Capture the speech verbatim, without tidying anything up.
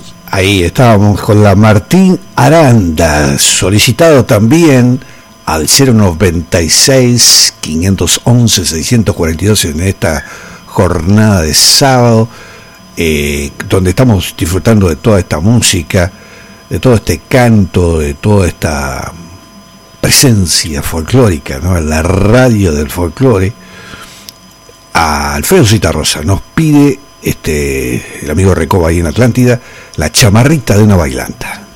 Ahí estábamos con la Martín Aranda, solicitado también al cero noventa y seis, quinientos once, seiscientos cuarenta y dos en esta jornada de sábado, eh, donde estamos disfrutando de toda esta música, de todo este canto, de toda esta presencia folclórica, ¿no? En la radio del folclore. A Alfredo Citarrosa nos pide este el amigo Recoba ahí en Atlántida, La chamarrita de una bailanta.